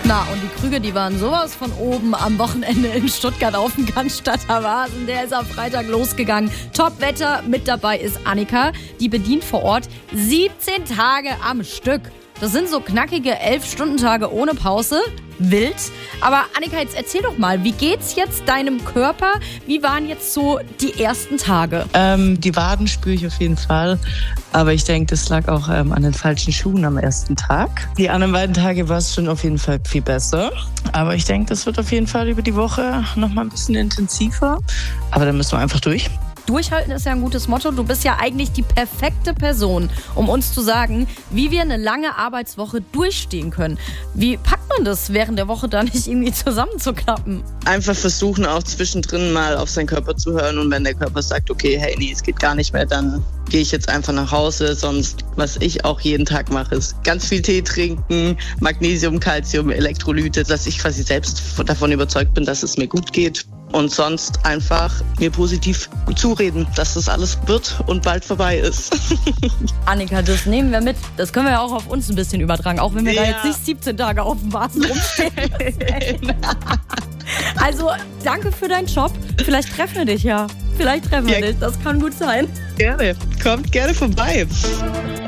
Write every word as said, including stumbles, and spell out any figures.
Na, und die Krüge, die waren sowas von oben am Wochenende in Stuttgart auf dem Cannstatter Vasen. Der ist am Freitag losgegangen. Top-Wetter, mit dabei ist Annika. Die bedient vor Ort siebzehn Tage am Stück. Das sind so knackige elf Stundentage ohne Pause. Wild. Aber Annika, jetzt erzähl doch mal, wie geht's jetzt deinem Körper? Wie waren jetzt so die ersten Tage? Ähm, die Waden spüre ich auf jeden Fall. Aber ich denke, das lag auch ähm, an den falschen Schuhen am ersten Tag. Die anderen beiden Tage war es schon auf jeden Fall viel besser. Aber ich denke, das wird auf jeden Fall über die Woche noch mal ein bisschen intensiver. Aber da müssen wir einfach durch. Durchhalten ist ja ein gutes Motto. Du bist ja eigentlich die perfekte Person, um uns zu sagen, wie wir eine lange Arbeitswoche durchstehen können. Wie packt man das während der Woche da nicht irgendwie zusammenzuklappen? Einfach versuchen, auch zwischendrin mal auf seinen Körper zu hören. Und wenn der Körper sagt, okay, hey, nee, es geht gar nicht mehr, dann gehe ich jetzt einfach nach Hause. Sonst, was ich auch jeden Tag mache, ist ganz viel Tee trinken, Magnesium, Calcium, Elektrolyte, dass ich quasi selbst davon überzeugt bin, dass es mir gut geht. Und sonst einfach mir positiv zureden, dass das alles wird und bald vorbei ist. Annika, das nehmen wir mit. Das können wir ja auch auf uns ein bisschen übertragen, auch wenn wir ja. da jetzt nicht siebzehn Tage auf dem Vasen rumstehen. Also, danke für deinen Job. Vielleicht treffen wir dich ja. Vielleicht treffen wir ja. dich. Das kann gut sein. Gerne. Kommt gerne vorbei.